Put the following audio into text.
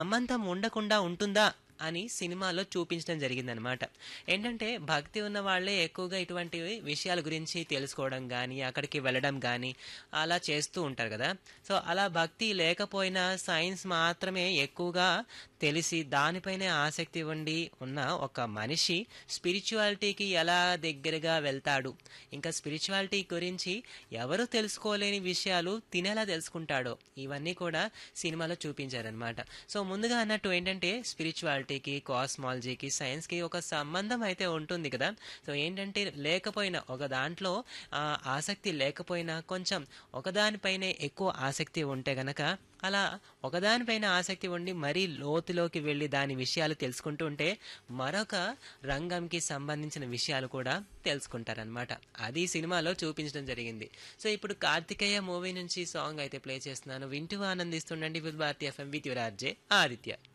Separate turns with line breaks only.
సంబంధం ఉండకుండా ఉంటుందా అని సినిమాలో చూపించడం జరిగిందనమాట. ఏంటంటే భక్తి ఉన్న వాళ్ళే ఎక్కువగా ఇటువంటి విషయాల గురించి తెలుసుకోవడం కానీ అక్కడికి వెళ్ళడం కానీ అలా చేస్తూ ఉంటారు కదా. సో అలా భక్తి లేకపోయినా సైన్స్ మాత్రమే ఎక్కువగా తెలిసి దానిపైనే ఆసక్తి ఉండి ఉన్న ఒక మనిషి స్పిరిచువాలిటీకి ఎలా దగ్గరగా వెళ్తాడు, ఇంకా స్పిరిచువాలిటీ గురించి ఎవరు తెలుసుకోలేని విషయాలు తినేలా తెలుసుకుంటాడో, ఇవన్నీ కూడా సినిమాలో చూపించారనమాట. సో ముందుగా అన్నట్టు ఏంటంటే స్పిరిచువాలిటీకి, కాస్మాలజీకి, సైన్స్కి ఒక సంబంధం అయితే ఉంటుంది కదా. సో ఏంటంటే లేకపోయినా ఒక దాంట్లో ఆసక్తి లేకపోయినా కొంచెం ఒకదానిపైనే ఎక్కువ ఆసక్తి ఉంటే గనక అలా ఒకదానిపైన ఆసక్తి ఉండి మరీ లోతులోకి వెళ్ళి దాని విషయాలు తెలుసుకుంటూ ఉంటే మరొక రంగంకి సంబంధించిన విషయాలు కూడా తెలుసుకుంటారనమాట. అది సినిమాలో చూపించడం జరిగింది. సో ఇప్పుడు కార్తికేయ మూవీ నుంచి సాంగ్ అయితే ప్లే చేస్తున్నాను, వింటూ ఆనందిస్తుండండి with Bharati FM with your RJ Aditya.